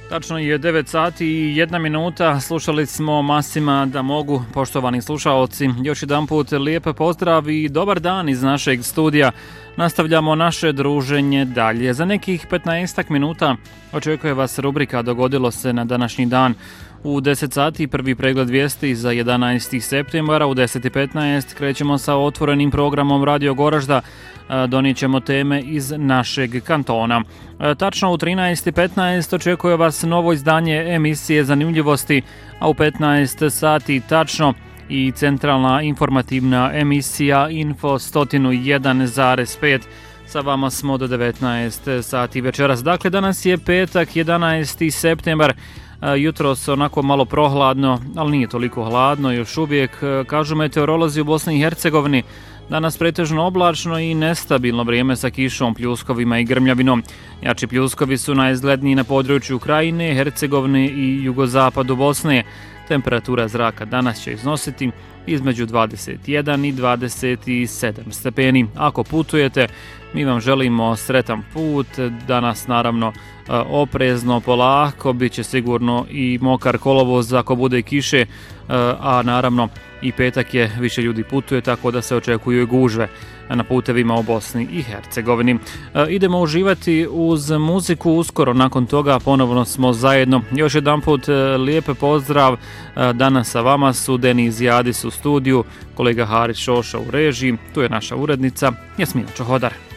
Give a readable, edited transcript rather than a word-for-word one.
Tačno je 9 sati i 1 minuta. Slušali smo Masima da mogu, poštovani slušaoci. Još jedan put lijep pozdrav i dobar dan iz našeg studija. Nastavljamo naše druženje dalje. Za nekih 15 minuta očekuje vas rubrika Dogodilo se na današnji dan. U 10 sati prvi pregled vijesti za 11. septembra, u 10:15 krećemo sa otvorenim programom Radio Goražda, donijet ćemo teme iz našeg kantona. Tačno u 13:15 očekuje vas novo izdanje emisije Zanimljivosti, a u 15 sati tačno i centralna informativna emisija Info 101,5. Sa vama smo do 19 sati večeras. Dakle, danas je petak, 11. septembar. Jutros onako malo prohladno, ali nije toliko hladno još uvijek. Kažu meteorolozi u Bosni i Hercegovini, danas pretežno oblačno i nestabilno vrijeme sa kišom, pljuskovima i grmljavinom. Jači pljuskovi su najizgledniji na području Krajine, Hercegovine i jugozapadu Bosne. Temperatura zraka danas će iznositi između 21 i 27 stepeni. Ako putujete, mi vam želimo sretan put. Danas naravno oprezno, polako, bit će sigurno i mokar kolovoz ako bude kiše, a naravno i petak je, više ljudi putuje, tako da se očekuju i gužve na putevima u Bosni i Hercegovini. Idemo uživati uz muziku, uskoro nakon toga ponovno smo zajedno. Još jedan put lijep pozdrav, danas sa vama su Deniz Jadis u studiju, kolega Haris Šoša u režiji, tu je naša urednica Jasmina Čohodar.